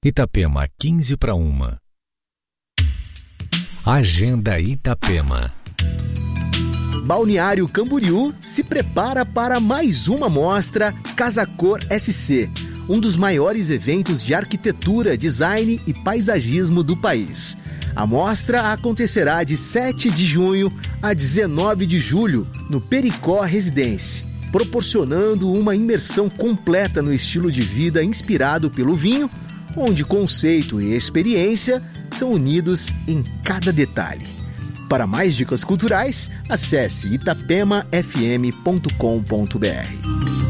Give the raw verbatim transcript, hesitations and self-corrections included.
Itapema, quinze para uma. Agenda Itapema. Balneário Camboriú se prepara para mais uma mostra Casacor S C, um dos maiores eventos de arquitetura, design e paisagismo do país. A mostra acontecerá de sete de junho a dezenove de julho no Pericó Residência, proporcionando uma imersão completa no estilo de vida inspirado pelo vinho, onde conceito e experiência são unidos em cada detalhe. Para mais dicas culturais, acesse itapema f m ponto com ponto b r.